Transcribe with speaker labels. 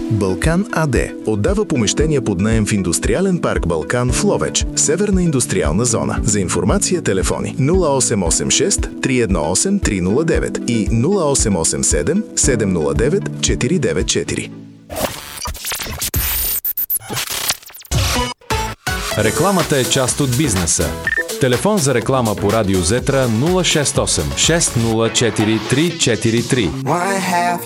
Speaker 1: Балкан АД отдава помещения под наем в индустриален парк Балкан в Ловеч, Северна индустриална зона. За информация телефони 0886 318 309 и 0887 709 494.
Speaker 2: Рекламата е част от бизнеса. Телефон за реклама по Радио Зетра 068 604 343.